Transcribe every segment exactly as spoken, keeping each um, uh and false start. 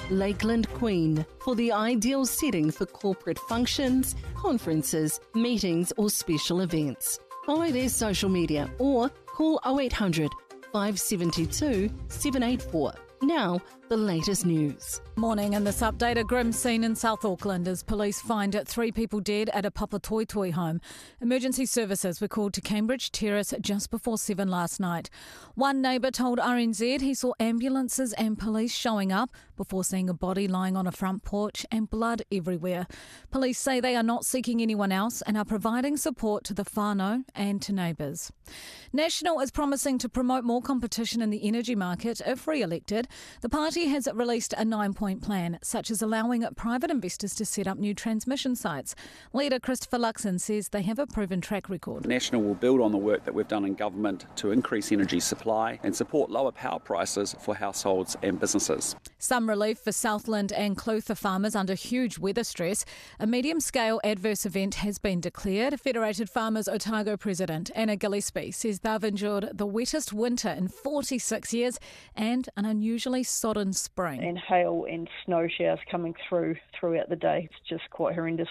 Lakeland Queen for the ideal setting for corporate functions, conferences, meetings or special events. Follow their social media or call oh eight hundred, five seven two, seven eight four. Now, the latest news. Morning, in this update, a grim scene in South Auckland as police find three people dead at a Papatoetoe home. Emergency services were called to Cambridge Terrace just before seven last night. One neighbour told R N Z he saw ambulances and police showing up before seeing a body lying on a front porch and blood everywhere. Police say they are not seeking anyone else and are providing support to the whānau and to neighbours. National is promising to promote more competition in the energy market if re-elected. The party has released a nine-point plan, such as allowing private investors to set up new transmission sites. Leader Christopher Luxon says they have a proven track record. National will build on the work that we've done in government to increase energy supply and support lower power prices for households and businesses. Some relief for Southland and Clutha farmers under huge weather stress. A medium-scale adverse event has been declared. Federated Farmers Otago President Anna Gillespie says they've endured the wettest winter in forty-six years and an unusually sodden spring. And hail and snow showers coming through throughout the day. It's just quite horrendous.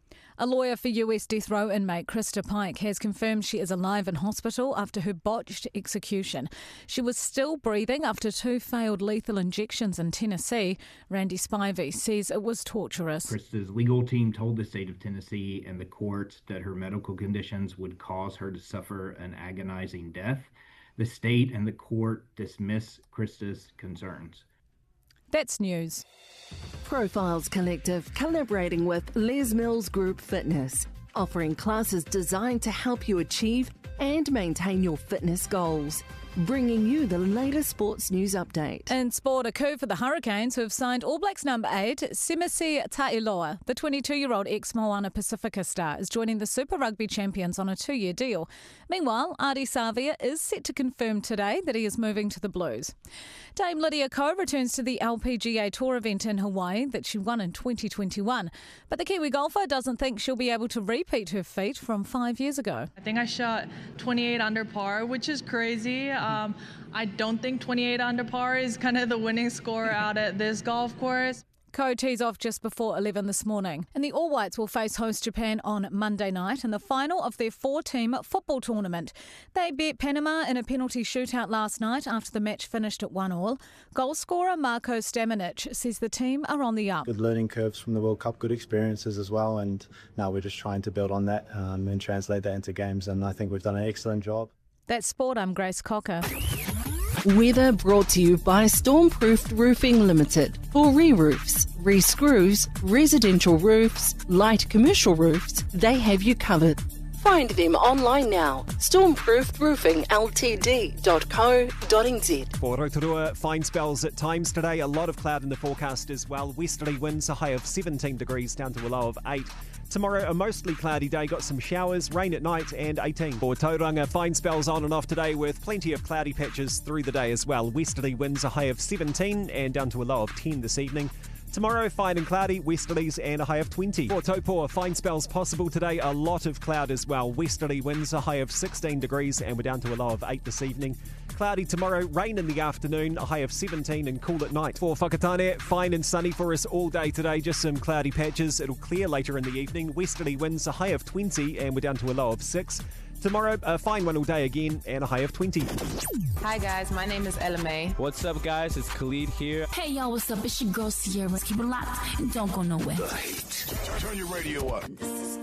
A lawyer for U S death row inmate Krista Pike has confirmed she is alive in hospital after her botched execution. She was still breathing after two failed lethal injections in Tennessee. Randy Spivey says it was torturous. Krista's legal team told the state of Tennessee and the court that her medical conditions would cause her to suffer an agonizing death. The state and the court dismiss Krista's concerns. That's news. Profiles Collective collaborating with Les Mills Group Fitness, offering classes designed to help you achieve and maintain your fitness goals. Bringing you the latest sports news update. In sport, a coup for the Hurricanes, who have signed All Blacks number eight, Semisi Ta'iloa. The twenty-two-year-old ex-Moana Pacifica star is joining the Super Rugby champions on a two-year deal. Meanwhile, Ardie Savea is set to confirm today that he is moving to the Blues. Dame Lydia Ko returns to the L P G A Tour event in Hawaii that she won in twenty twenty-one. But the Kiwi golfer doesn't think she'll be able to repeat her feat from five years ago. I think I shot twenty-eight under par, which is crazy. Um, I don't think twenty-eight under par is kind of the winning score out at this golf course. Ko tees off just before eleven this morning. And the All Whites will face host Japan on Monday night in the final of their four-team football tournament. They beat Panama in a penalty shootout last night after the match finished at one all. Goal scorer Marko Stamanic says the team are on the up. Good learning curves from the World Cup, good experiences as well, and now we're just trying to build on that um, and translate that into games, and I think we've done an excellent job. That's sport. I'm Grace Cocker. Weather brought to you by Stormproofed Roofing Limited. For re-roofs, re-screws, residential roofs, light commercial roofs, they have you covered. Find them online now. stormproofed roofing l t d dot co dot n z. For Rotorua, fine spells at times today. A lot of cloud in the forecast as well. Westerly winds, a high of seventeen degrees down to a low of eight. Tomorrow, a mostly cloudy day, got some showers, rain at night, and eighteen. For Tauranga, fine spells on and off today with plenty of cloudy patches through the day as well. Westerly winds, a high of seventeen and down to a low of ten this evening. Tomorrow, fine and cloudy, westerlies and a high of twenty. For Taupo, fine spells possible today, a lot of cloud as well. Westerly winds, a high of sixteen degrees and we're down to a low of eight this evening. Cloudy tomorrow, rain in the afternoon, a high of seventeen and cool at night. For Whakatane, fine and sunny for us all day today, just some cloudy patches. It'll clear later in the evening. Westerly winds, a high of twenty and we're down to a low of six. Tomorrow, a fine one all day again and a high of twenty. Hi guys, my name is Ella May. What's up guys, it's Khalid here. Hey y'all, what's up? It's your girl Sierra. Keep it locked and don't go nowhere. The Heat. Turn your radio up.